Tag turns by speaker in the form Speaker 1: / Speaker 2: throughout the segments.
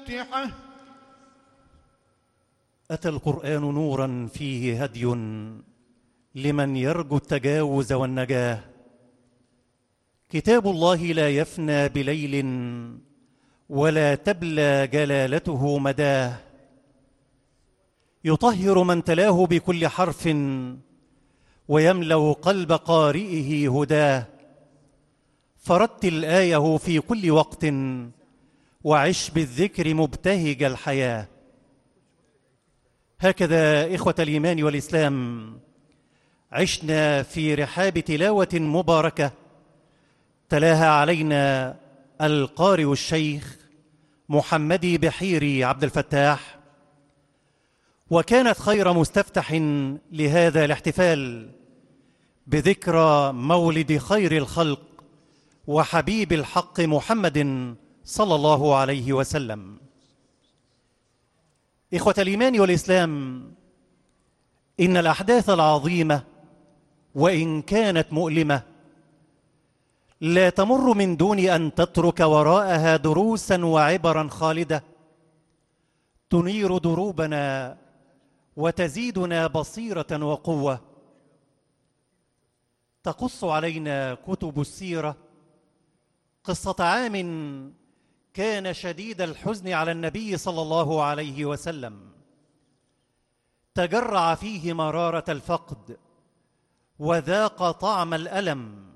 Speaker 1: الفاتحة.
Speaker 2: أتى القرآن نوراً فيه هدي لمن يرجو التجاوز والنجاة. كتاب الله لا يفنى بليل ولا تبلى جلالته مداه. يطهر من تلاه بكل حرف ويملأ قلب قارئه هداه. فرتل آيه في كل وقت وعش بالذكر مبتهج الحياة. هكذا إخوة الإيمان والإسلام عشنا في رحاب تلاوة مباركة تلاها علينا القارئ الشيخ محمدي بحيري عبد الفتاح، وكانت خير مستفتح لهذا الاحتفال بذكرى مولد خير الخلق وحبيب الحق محمد صلى الله عليه وسلم. إخوة الإيمان والإسلام، إن الأحداث العظيمة وإن كانت مؤلمة لا تمر من دون أن تترك وراءها دروسا وعبرا خالدة تنير دروبنا وتزيدنا بصيرة وقوة. تقص علينا كتب السيرة قصة عام كان شديد الحزن على النبي صلى الله عليه وسلم، تجرع فيه مرارة الفقد وذاق طعم الألم.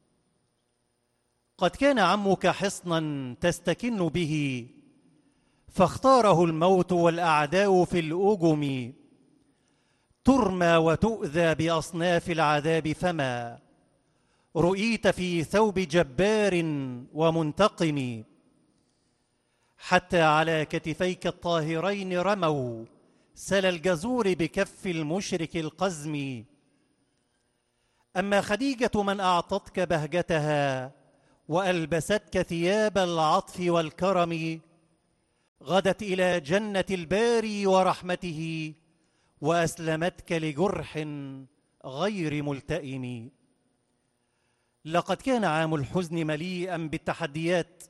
Speaker 2: قد كان عمك حصنا تستكن به فاختاره الموت والأعداء في الأجم، ترمى وتؤذى بأصناف العذاب فما رؤيت في ثوب جبار ومنتقم. حتى على كتفيك الطاهرين رموا سل الجزور بكف المشرك القزم. أما خديجة من أعطتك بهجتها وألبستك ثياب العطف والكرم، غدت إلى جنة الباري ورحمته وأسلمتك لجرح غير ملتئم. لقد كان عام الحزن مليئا بالتحديات،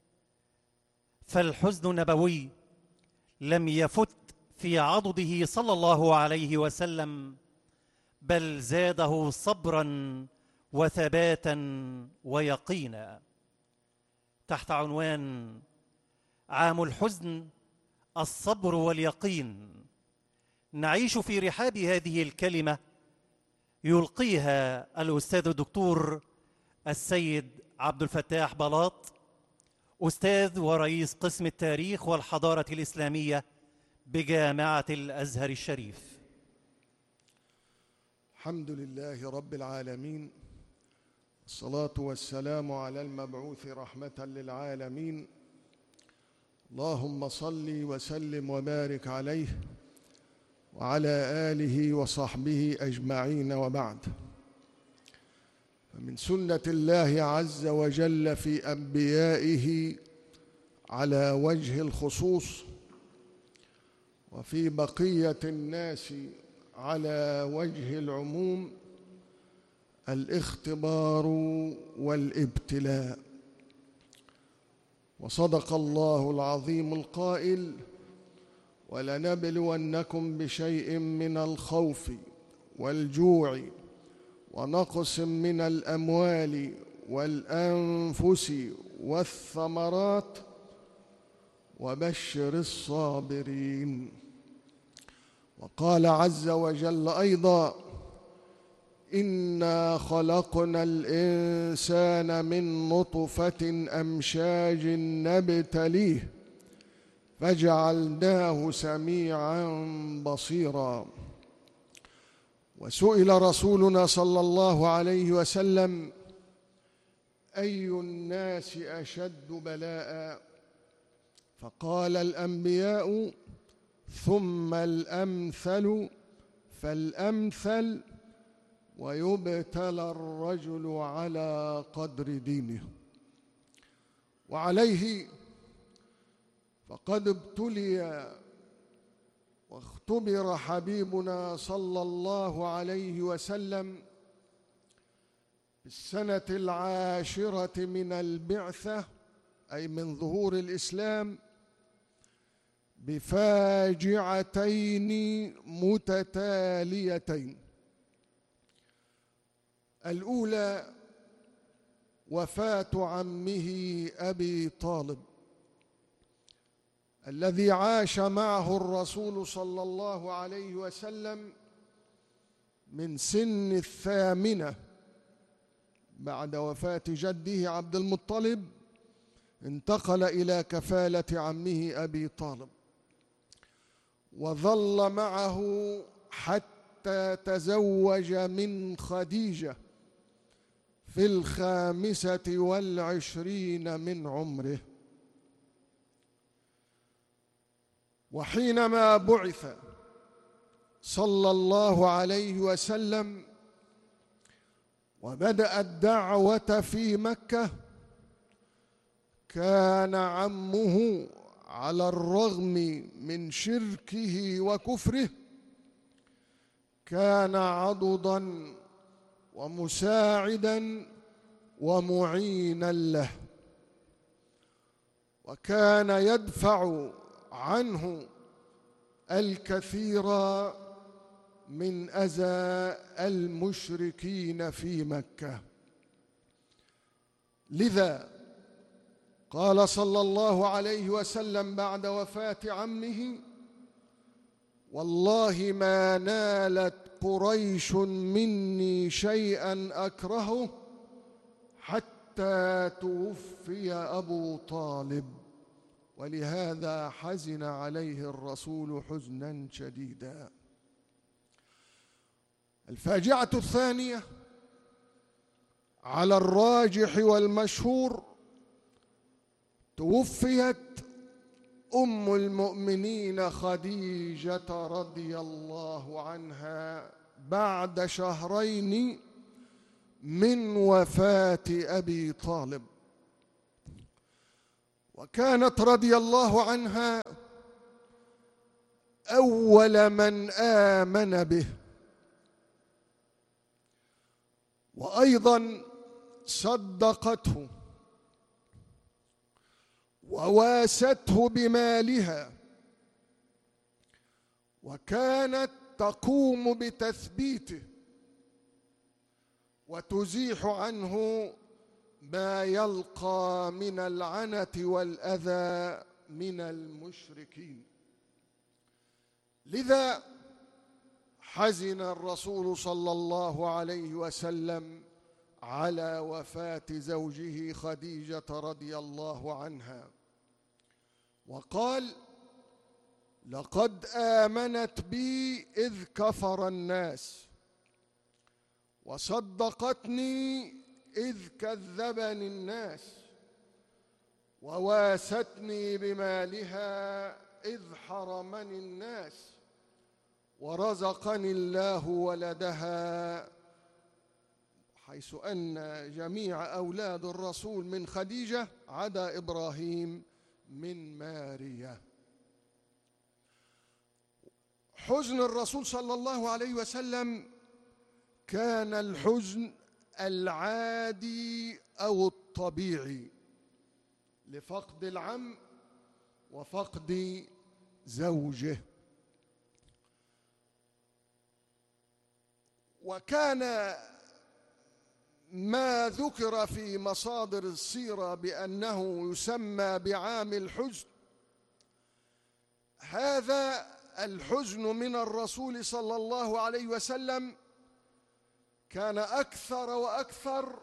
Speaker 2: فالحزن النبوي لم يفت في عضده صلى الله عليه وسلم، بل زاده صبرا وثباتا ويقينا. تحت عنوان عام الحزن الصبر واليقين نعيش في رحاب هذه الكلمة يلقيها الأستاذ الدكتور السيد عبد الفتاح بلاط، أستاذ ورئيس قسم التاريخ والحضارة الإسلامية بجامعة الأزهر الشريف.
Speaker 1: الحمد لله رب العالمين، الصلاة والسلام على المبعوث رحمة للعالمين. اللهم صل وسلم وبارك عليه وعلى آله وصحبه أجمعين، وبعد. فمن سنة الله عز وجل في أنبيائه على وجه الخصوص وفي بقية الناس على وجه العموم الاختبار والابتلاء. وصدق الله العظيم القائل: ولنبلونكم بشيء من الخوف والجوع ونقص من الأموال والأنفس والثمرات وبشر الصابرين. وقال عز وجل أيضا: إنا خلقنا الإنسان من نطفة أمشاج نبتليه فجعلناه سميعا بصيرا. وسئل رسولنا صلى الله عليه وسلم: أي الناس أشد بلاء؟ فقال: الأنبياء ثم الأمثل فالأمثل، ويبتلى الرجل على قدر دينه. وعليه فقد ابتلي واختبر حبيبنا صلى الله عليه وسلم في السنة 10 من البعثة، أي من ظهور الإسلام، بفاجعتين متتاليتين. الأولى وفاة عمه أبي طالب الذي عاش معه الرسول صلى الله عليه وسلم من سن 8 بعد وفاة جده عبد المطلب، انتقل إلى كفالة عمه أبي طالب وظل معه حتى تزوج من خديجة في 25 من عمره. وحينما بعث صلى الله عليه وسلم وبدأ الدعوة في مكة، كان عمه على الرغم من شركه وكفره كان عضداً ومساعداً ومعيناً له، وكان يدفع عنه الكثير من أذى المشركين في مكة. لذا قال صلى الله عليه وسلم بعد وفاة عمه: والله ما نالت قريش مني شيئا أكرهه حتى توفي أبو طالب، ولهذا حزن عليه الرسول حزنا شديدا. الفاجعة الثانية على الراجح والمشهور، توفيت أم المؤمنين خديجة رضي الله عنها بعد 2 شهر من وفاة أبي طالب، وكانت رضي الله عنها أول من آمن به، وأيضا صدقته وواسته بمالها، وكانت تقوم بتثبيته وتزيح عنه ما يلقى من العنة والأذى من المشركين. لذا حزن الرسول صلى الله عليه وسلم على وفاة زوجه خديجة رضي الله عنها، وقال: لقد آمنت بي إذ كفر الناس، وصدقتني إذ كذبني الناس، وواستني بمالها إذ حرمني الناس، ورزقني الله ولدها، حيث أن جميع أولاد الرسول من خديجة عدا إبراهيم من ماريا. حزن الرسول صلى الله عليه وسلم كان الحزن العادي أو الطبيعي لفقد العم وفقد زوجه. وكان ما ذكر في مصادر السيرة بأنه يسمى بعام الحزن، هذا الحزن من الرسول صلى الله عليه وسلم كان أكثر وأكثر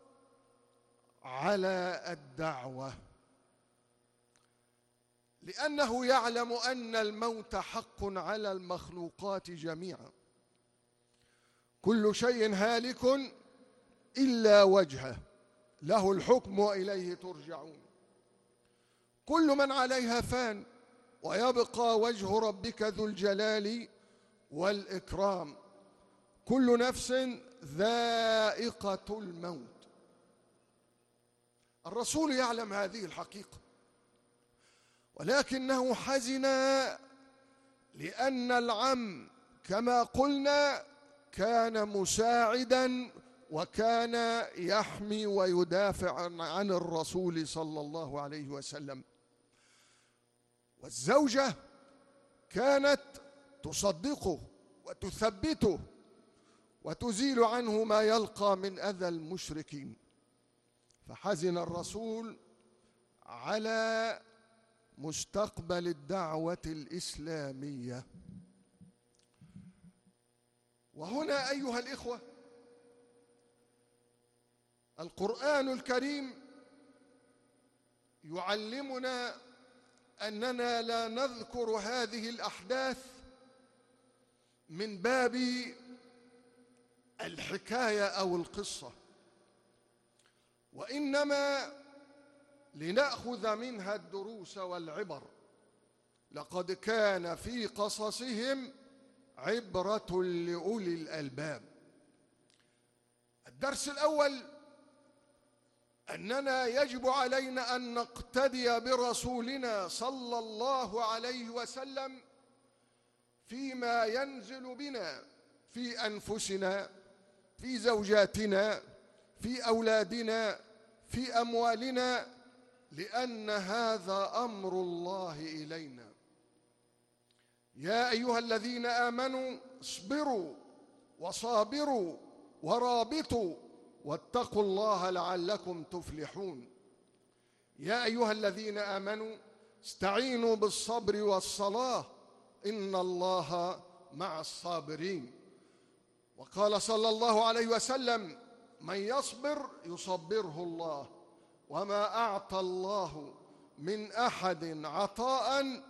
Speaker 1: على الدعوة، لأنه يعلم أن الموت حق على المخلوقات جميعا، كل شيء هالك إلا وجهه، له الحكم وإليه ترجعون، كل من عليها فان، ويبقى وجه ربك ذو الجلال والإكرام، كل نفس ذائقة الموت. الرسول يعلم هذه الحقيقة، ولكنه حزن لأن العم كما قلنا كان مساعدا وكان يحمي ويدافع عن الرسول صلى الله عليه وسلم، والزوجة كانت تصدقه وتثبته وتزيل عنه ما يلقى من أذى المشركين. فحزن الرسول على مستقبل الدعوة الإسلامية. وهنا أيها الإخوة، القرآن الكريم يعلمنا أننا لا نذكر هذه الأحداث من باب الحكاية أو القصة، وإنما لنأخذ منها الدروس والعبر. لقد كان في قصصهم عبرة لأولي الألباب. الدرس الأول: أننا يجب علينا أن نقتدي برسولنا صلى الله عليه وسلم فيما ينزل بنا في أنفسنا، في زوجاتنا، في أولادنا، في أموالنا، لأن هذا أمر الله إلينا. يا أيها الذين آمنوا اصبروا وصابروا ورابطوا واتقوا الله لعلكم تفلحون. يا أيها الذين آمنوا استعينوا بالصبر والصلاة إن الله مع الصابرين. وقال صلى الله عليه وسلم: من يصبر يصبره الله، وما أعطى الله من أحد عطاء